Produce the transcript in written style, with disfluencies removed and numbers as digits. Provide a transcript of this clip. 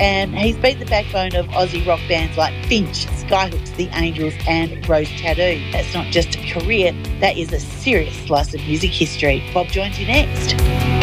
And he's been the backbone of Aussie rock bands like Finch, Skyhooks, The Angels and Rose Tattoo. That's not just a career, that is a serious slice of music history. Bob joins you next.